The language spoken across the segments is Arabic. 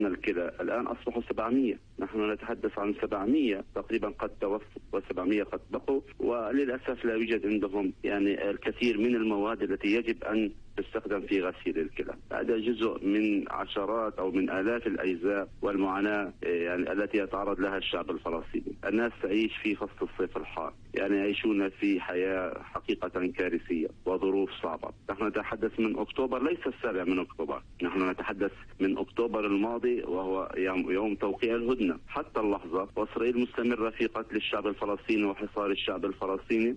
الكلى الآن أصبحوا 700. نحن نتحدث عن 700 تقريبا قد توفوا و700 قد بقوا، وللأسف لا يوجد عندهم يعني الكثير من المواد التي يجب أن تستخدم في غسيل الكلى. هذا جزء من عشرات أو من آلاف الأجزاء والمعاناة يعني التي يتعرض لها الشعب الفلسطيني. الناس تعيش في فصل الصيف الحار، يعني يعيشون في حياة حقيقة كارثية وظروف صعبة. نحن نتحدث من أكتوبر، ليس 7 من أكتوبر، نحن نتحدث من أكتوبر الماضي وهو يوم توقيع الهدنة. حتى اللحظة وإسرائيل مستمرة في قتل الشعب الفلسطيني وحصار الشعب الفلسطيني.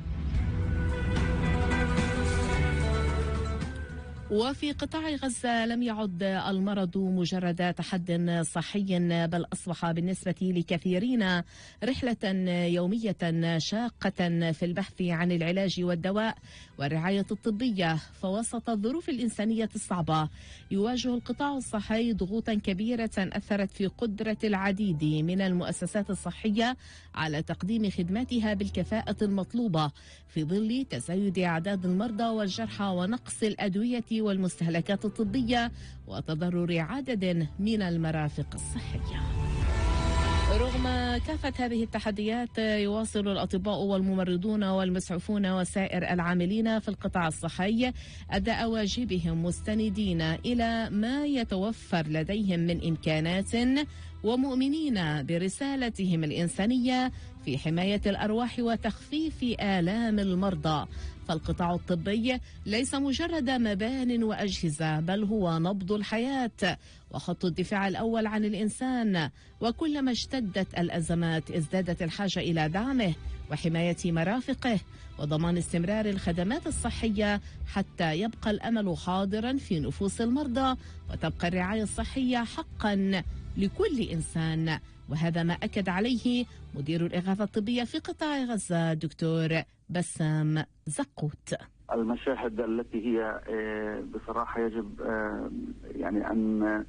وفي قطاع غزة لم يعد المرض مجرد تحد صحي، بل أصبح بالنسبة لكثيرين رحلة يومية شاقة في البحث عن العلاج والدواء والرعاية الطبية. فوسط الظروف الإنسانية الصعبة يواجه القطاع الصحي ضغوطا كبيرة أثرت في قدرة العديد من المؤسسات الصحية على تقديم خدماتها بالكفاءة المطلوبة في ظل تزايد أعداد المرضى والجرحى ونقص الأدوية والمستهلكات الطبية وتضرر عدد من المرافق الصحية. رغم كافة هذه التحديات يواصل الأطباء والممرضون والمسعفون وسائر العاملين في القطاع الصحي أداء واجبهم مستندين إلى ما يتوفر لديهم من إمكانات ومؤمنين برسالتهم الإنسانية في حماية الأرواح وتخفيف آلام المرضى. فالقطاع الطبي ليس مجرد مبان وأجهزة، بل هو نبض الحياة وخط الدفاع الأول عن الإنسان. وكلما اشتدت الأزمات ازدادت الحاجة إلى دعمه وحماية مرافقه وضمان استمرار الخدمات الصحية حتى يبقى الأمل حاضرا في نفوس المرضى وتبقى الرعاية الصحية حقا لكل إنسان. وهذا ما أكد عليه مدير الإغاثة الطبية في قطاع غزة دكتور بسام زقوت. المشاهد التي هي بصراحة يجب يعني أن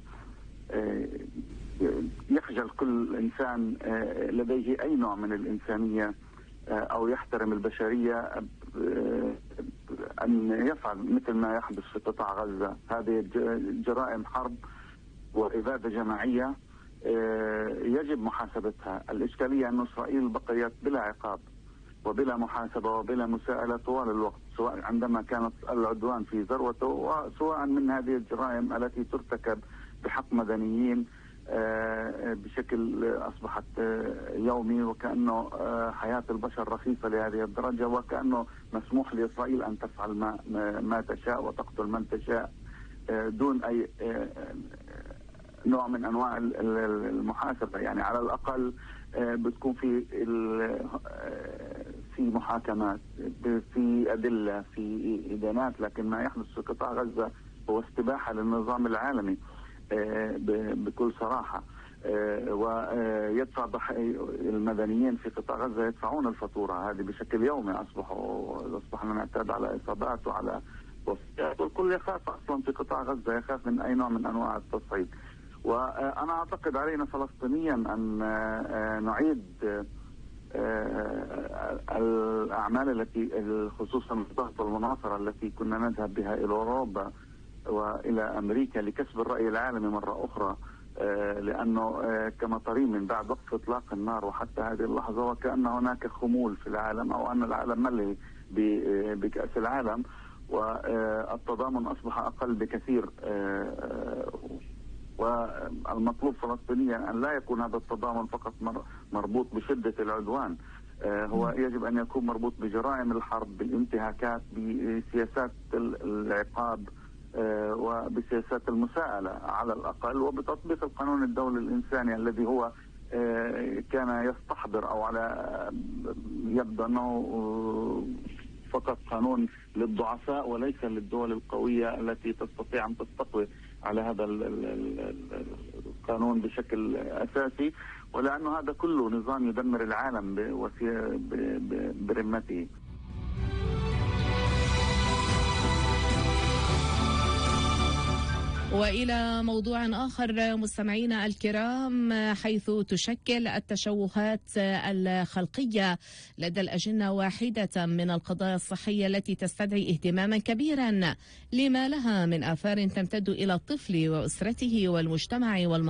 يخجل كل إنسان لديه أي نوع من الإنسانية أو يحترم البشرية أن يفعل مثل ما يحدث في قطاع غزة. هذه جرائم حرب وإبادة جماعية يجب محاسبتها. الإشكالية أن إسرائيل بقيت بلا عقاب وبلا محاسبة وبلا مساءلة طوال الوقت، سواء عندما كانت العدوان في ذروته وسواء من هذه الجرائم التي ترتكب بحق مدنيين بشكل أصبحت يومي، وكأنه حياة البشر رخيصة لهذه الدرجة، وكأنه مسموح لإسرائيل أن تفعل ما تشاء وتقتل من تشاء دون أي نوع من أنواع المحاسبة. يعني على الأقل بتكون في محاكمات، في أدلة، في إدانات، لكن ما يحدث في قطاع غزة هو استباحة للنظام العالمي بكل صراحة. ويدفع المدنيين في قطاع غزة يدفعون الفاتورة هذه بشكل يومي. أصبحنا نعتاد على إصابات وعلى وفيات، والكل يخاف أصلا في قطاع غزة، يخاف من أي نوع من أنواع التصعيد. وأنا أعتقد علينا فلسطينيا أن نعيد الأعمال التي خصوصا الضغط والمناصرة التي كنا نذهب بها إلى أوروبا وإلى أمريكا لكسب الرأي العالمي مرة أخرى، لأنه كما ترى من بعد وقف إطلاق النار وحتى هذه اللحظة وكأن هناك خمول في العالم، أو أن العالم ملهي بكأس العالم، والتضامن أصبح أقل بكثير. والمطلوب فلسطينيا أن لا يكون هذا التضامن فقط مربوط بشدة العدوان، هو يجب أن يكون مربوط بجرائم الحرب، بالانتهاكات، بسياسات العقاب وبسياسات المساءلة على الأقل، وبتطبيق القانون الدولي الإنساني الذي هو كان يستحضر أو على يبدو أنه فقط قانون للضعفاء وليس للدول القوية التي تستطيع أن تستقوي على هذا القانون بشكل أساسي، ولأنه هذا كله نظام يدمر العالم برمته. وإلى موضوع آخر مستمعينا الكرام، حيث تشكل التشوهات الخلقية لدى الأجنة واحدة من القضايا الصحية التي تستدعي اهتماما كبيرا لما لها من آثار تمتد إلى الطفل وأسرته والمجتمع